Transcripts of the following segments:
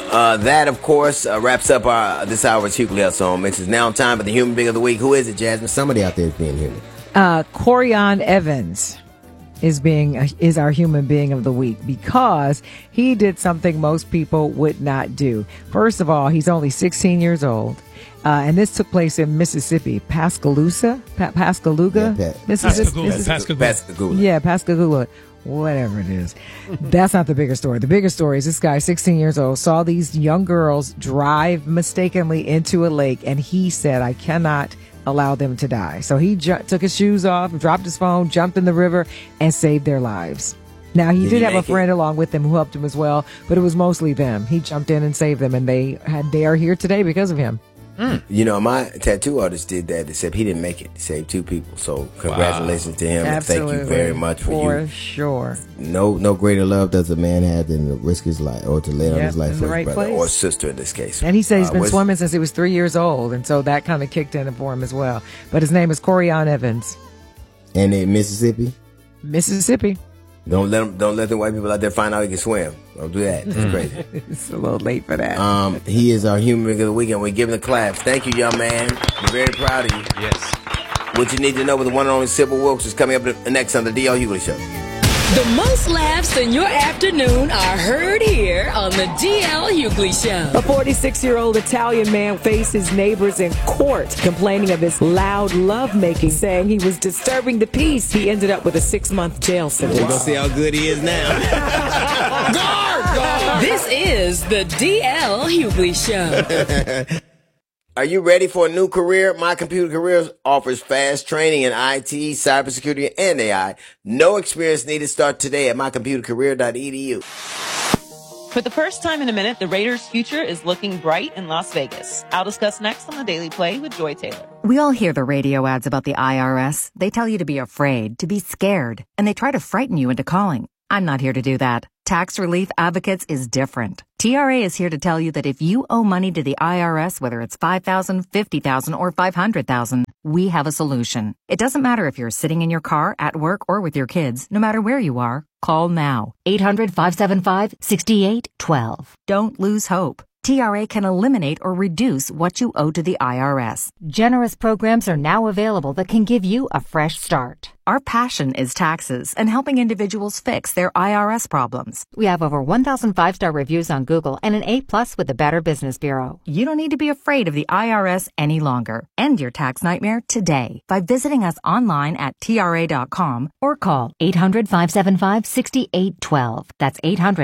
That, of course, wraps up this hour's Hughley Song Mix. It's now time for the Human Being of the Week. Who is it, Jasmine? Somebody out there is being human. Corian Evans is our Human Being of the Week because he did something most people would not do. First of all, he's only 16 years old. And this took place in Mississippi, Pascagoula, Mississippi. Pascagoula. Yeah, Pascagoula. Whatever it is. That's not the bigger story. The bigger story is this guy, 16 years old, saw these young girls drive mistakenly into a lake, and he said, I cannot allow them to die. So he took his shoes off, dropped his phone, jumped in the river, and saved their lives. Now, he did have a friend along with him who helped him as well, but it was mostly them. He jumped in and saved them, and they are here today because of him. You know, my tattoo artist did that, except he didn't make it. He saved 2 people. So congratulations to him. Absolutely. And thank you very much for sure. No greater love does a man have than to risk his life or to lay on his life for his brother place. Or sister in this case. And he said he's been swimming since he was 3 years old, and so that kind of kicked in for him as well. But his name is Corian Evans. And in Mississippi? Mississippi. Don't let the white people out there find out he can swim. Don't do that. That's crazy. It's a little late for that. He is our Human Being of the Week, and we give him the claps. Thank you, young man. We're very proud of you. Yes. What you need to know with the one and only Sybil Wilkes is coming up next on the D.L. Hughley Show. The most laughs in your afternoon are heard here on the D.L. Hughley Show. A 46-year-old Italian man faced his neighbors in court, complaining of his loud lovemaking, saying he was disturbing the peace. He ended up with a 6-month jail sentence. We're going to see how good he is now. Guard! This is the D.L. Hughley Show. Are you ready for a new career? My Computer Careers offers fast training in IT, cybersecurity, and AI. No experience needed. Start today at mycomputercareer.edu. For the first time in a minute, the Raiders' future is looking bright in Las Vegas. I'll discuss next on the Daily Play with Joy Taylor. We all hear the radio ads about the IRS. They tell you to be afraid, to be scared, and they try to frighten you into calling. I'm not here to do that. Tax Relief Advocates is different. TRA is here to tell you that if you owe money to the IRS, whether it's $5,000, $50,000, or $500,000, we have a solution. It doesn't matter if you're sitting in your car, at work, or with your kids. No matter where you are, call now. 800-575-6812. Don't lose hope. TRA can eliminate or reduce what you owe to the IRS. Generous programs are now available that can give you a fresh start. Our passion is taxes and helping individuals fix their IRS problems. We have over 1,000 5-star reviews on Google and an A+ with the Better Business Bureau. You don't need to be afraid of the IRS any longer. End your tax nightmare today by visiting us online at TRA.com or call 800-575-6812. That's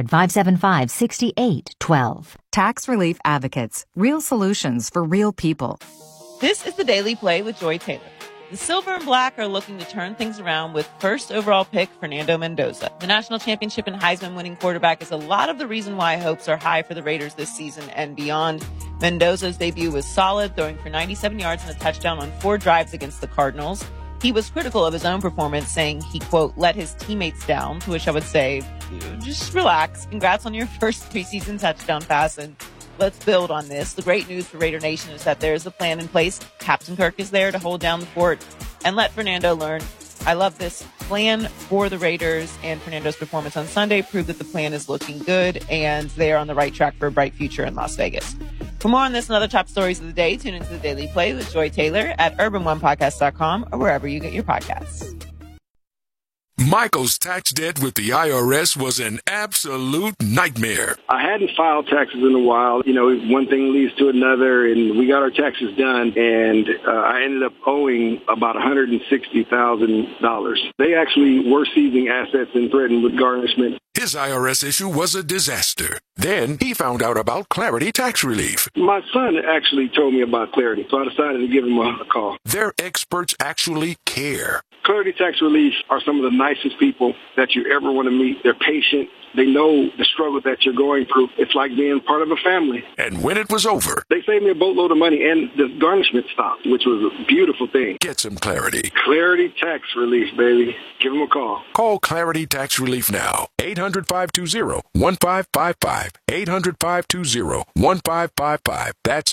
800-575-6812. Tax Relief Advocates. Real solutions for real people. This is the Daily Play with Joy Taylor. The Silver and Black are looking to turn things around with first overall pick Fernando Mendoza. The national championship and Heisman winning quarterback is a lot of the reason why hopes are high for the Raiders this season and beyond. Mendoza's debut was solid, throwing for 97 yards and a touchdown on 4 drives against the Cardinals. He was critical of his own performance, saying he, quote, let his teammates down, to which I would say, just relax. Congrats on your first preseason touchdown pass, and let's build on this. The great news for Raider Nation is that there is a plan in place. Captain Kirk is there to hold down the fort and let Fernando learn. I love this plan for the Raiders, and Fernando's performance on Sunday proved that the plan is looking good and they are on the right track for a bright future in Las Vegas. For more on this and other top stories of the day, tune into the Daily Play with Joy Taylor at urban1podcast.com or wherever you get your podcasts. Michael's tax debt with the IRS was an absolute nightmare. I hadn't filed taxes in a while. You know, one thing leads to another, and we got our taxes done, and I ended up owing about $160,000. They actually were seizing assets and threatened with garnishment. His IRS issue was a disaster. Then he found out about Clarity Tax Relief. My son actually told me about Clarity, so I decided to give him a call. Their experts actually care. Clarity Tax Relief are some of the nicest people that you ever want to meet. They're patient. They know the struggle that you're going through. It's like being part of a family. And when it was over, they saved me a boatload of money, and the garnishment stopped, which was a beautiful thing. Get some clarity. Clarity Tax Relief, baby. Give them a call. Call Clarity Tax Relief now. 800-520-1555. 800-520-1555. That's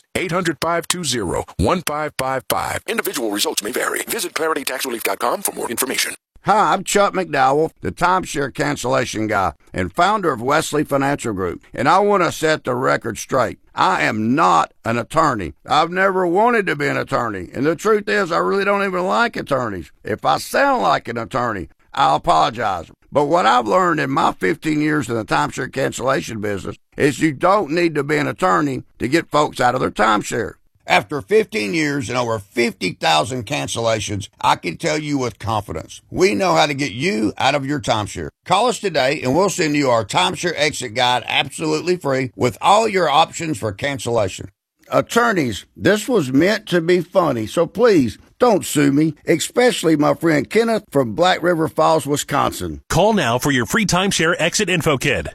800-520-1555. Individual results may vary. Visit claritytaxrelief.com for more information. Hi, I'm Chuck McDowell, the timeshare cancellation guy and founder of Wesley Financial Group, and I want to set the record straight. I am not an attorney. I've never wanted to be an attorney, and the truth is I really don't even like attorneys. If I sound like an attorney, I'll apologize. But what I've learned in my 15 years in the timeshare cancellation business is you don't need to be an attorney to get folks out of their timeshare. After 15 years and over 50,000 cancellations, I can tell you with confidence, we know how to get you out of your timeshare. Call us today and we'll send you our timeshare exit guide absolutely free with all your options for cancellation. Attorneys, this was meant to be funny, so please don't sue me, especially my friend Kenneth from Black River Falls, Wisconsin. Call now for your free timeshare exit info kit.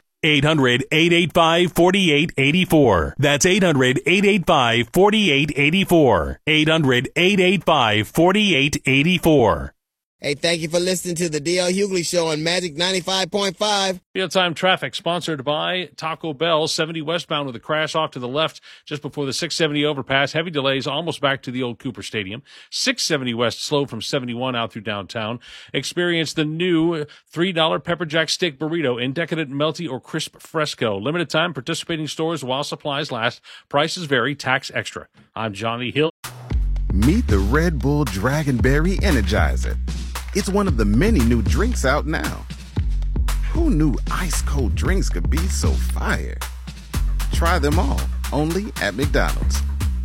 800-885-4884. That's 800-885-4884. 800-885-4884. Hey, thank you for listening to the D.L. Hughley Show on Magic 95.5. Real-time traffic sponsored by Taco Bell. 70 westbound with a crash off to the left just before the 670 overpass. Heavy delays almost back to the old Cooper Stadium. 670 west slow from 71 out through downtown. Experience the new $3 pepper jack stick burrito in decadent, melty, or crisp fresco. Limited time participating stores while supplies last. Prices vary. Tax extra. I'm Johnny Hill. Meet the Red Bull Dragonberry Energizer. It's one of the many new drinks out now. Who knew ice-cold drinks could be so fire? Try them all, only at McDonald's.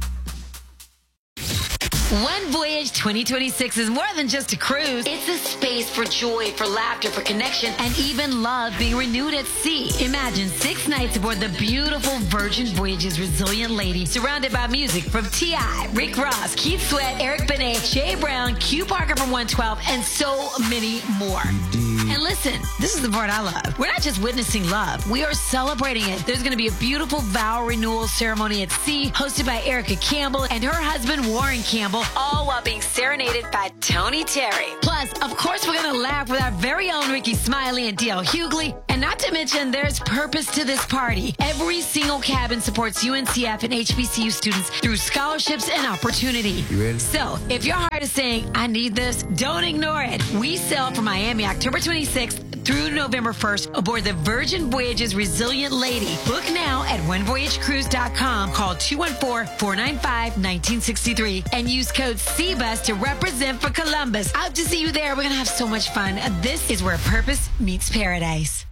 One Voyage 2026 is more than just a cruise. It's a space for joy, for laughter, for connection, and even love being renewed at sea. Imagine 6 nights aboard the beautiful Virgin Voyage's Resilient Lady, surrounded by music from T.I., Rick Ross, Keith Sweat, Eric Benet, Jay Brown, Q Parker from 112, and so many more. And listen, this is the part I love. We're not just witnessing love. We are celebrating it. There's going to be a beautiful vow renewal ceremony at sea hosted by Erica Campbell and her husband, Warren Campbell, all while being serenaded by Tony Terry. Plus, of course, we're going to laugh with our very own Ricky Smiley and D.L. Hughley. And not to mention, there's purpose to this party. Every single cabin supports UNCF and HBCU students through scholarships and opportunity. You ready? So, if your heart is saying, I need this, don't ignore it. We sail from Miami October 26th through November 1st aboard the Virgin Voyage's Resilient Lady. Book now at OneVoyageCruise.com. Call 214-495-1963 and use code CBUS to represent for Columbus. I hope to see you there. We're going to have so much fun. This is where purpose meets paradise.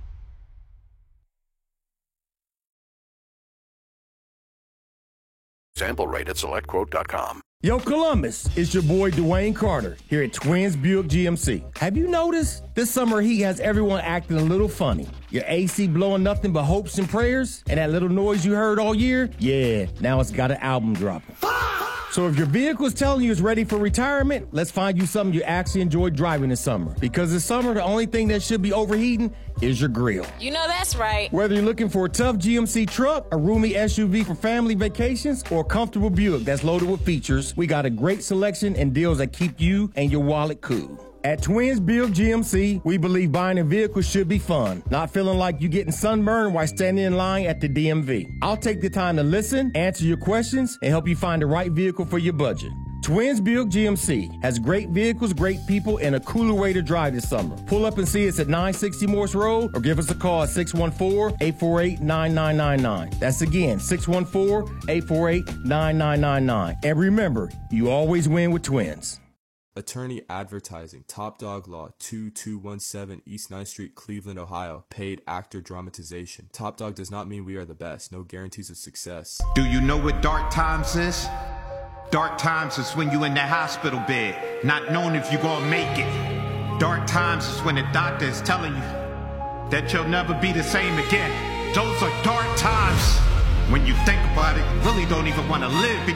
Sample rate at SelectQuote.com. Yo, Columbus, it's your boy Dwayne Carter here at Twins Buick GMC. Have you noticed this summer heat has everyone acting a little funny? Your AC blowing nothing but hopes and prayers? And that little noise you heard all year? Yeah, now it's got an album dropping. So if your vehicle is telling you it's ready for retirement, let's find you something you actually enjoy driving this summer. Because this summer, the only thing that should be overheating is your grill. You know that's right. Whether you're looking for a tough GMC truck, a roomy SUV for family vacations, or a comfortable Buick that's loaded with features, we got a great selection and deals that keep you and your wallet cool. At Twins Buick GMC, we believe buying a vehicle should be fun, not feeling like you're getting sunburned while standing in line at the DMV. I'll take the time to listen, answer your questions, and help you find the right vehicle for your budget. Twins Buick GMC has great vehicles, great people, and a cooler way to drive this summer. Pull up and see us at 960 Morse Road or give us a call at 614-848-9999. That's again, 614-848-9999. And remember, you always win with Twins. Attorney Advertising, Top Dog Law, 2217 East 9th Street, Cleveland, Ohio. Paid actor dramatization. Top Dog does not mean we are the best. No guarantees of success. Do you know what dark times is? Dark times is when you in the hospital bed, not knowing if you're gonna make it. Dark times is when the doctor is telling you that you'll never be the same again. Those are dark times. When you think about it, you really don't even want to live.